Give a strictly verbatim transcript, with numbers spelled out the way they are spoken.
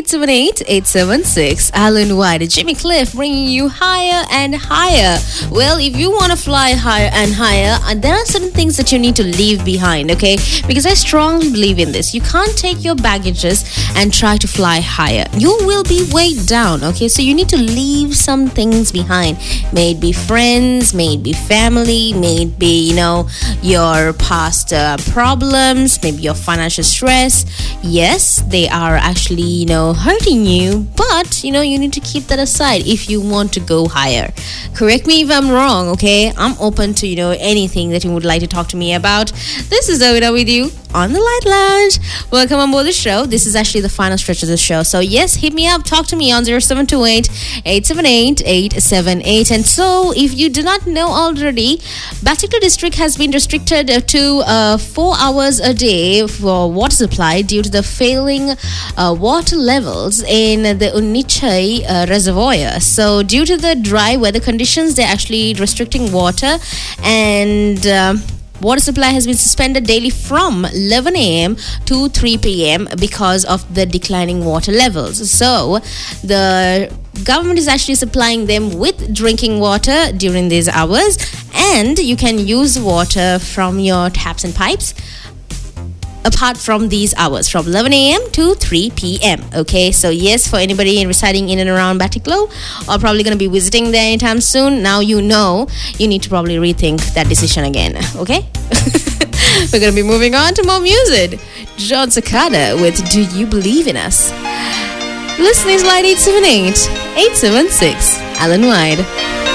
eight seven eight, eight seven six. Alan White, Jimmy Cliff bringing you higher and higher. Well, if you want to fly higher and higher, uh, there are certain things that you need to leave behind, okay? Because I strongly believe in this. You can't take your baggages and try to fly higher. You will be weighed down, okay? So you need to leave some things behind. May it be friends, may it be family, may it be, you know, your past uh, problems, maybe your financial stress. Yes, they are actually, you know, hurting you, but, you know, you need to keep that aside if you want to go higher. Correct me if I'm wrong, okay? I'm open to, you know, anything that you would like to talk to me about. This is Davida with you on the Light Lounge. Welcome on board the show. This is actually the final stretch of the show. So yes, hit me up, talk to me on zero seven two eight, eight seven eight, eight seven eight. And so if you do not know already, Batticaloa district has been restricted to uh, four hours a day for water supply due to the failing uh, water levels in the Unichai uh, reservoir. So due to the dry weather conditions, they're actually restricting water, and uh, water supply has been suspended daily from eleven a.m. to three p.m. because of the declining water levels. So the government is actually supplying them with drinking water during these hours, and you can use water from your taps and pipes apart from these hours, from eleven a.m. to three p.m. Okay, so yes, for anybody residing in and around Batticaloa or probably going to be visiting there anytime soon, now you know you need to probably rethink that decision again. Okay, we're going to be moving on to more music. John Cicada with Do You Believe in Us? Listeners line eight seven eight, eight seven six. Alan White.